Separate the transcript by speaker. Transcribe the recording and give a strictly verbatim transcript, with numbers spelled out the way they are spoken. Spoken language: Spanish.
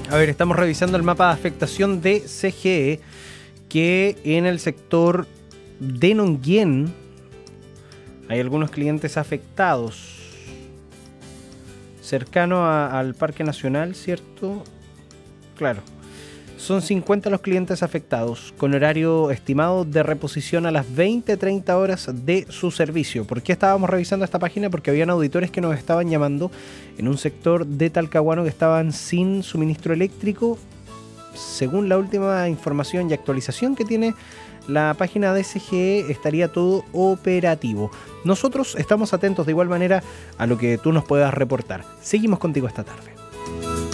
Speaker 1: A ver, estamos revisando el mapa de afectación de C G E, que en el sector de Nonguén hay algunos clientes afectados. Cercano a, al Parque Nacional, ¿cierto? Claro. Son cincuenta los clientes afectados, con horario estimado de reposición a las veinte treinta horas de su servicio. ¿Por qué estábamos revisando esta página? Porque habían auditores que nos estaban llamando en un sector de Talcahuano que estaban sin suministro eléctrico. Según la última información y actualización que tiene la página de C G E, estaría todo operativo. Nosotros estamos atentos de igual manera a lo que tú nos puedas reportar. Seguimos contigo esta tarde.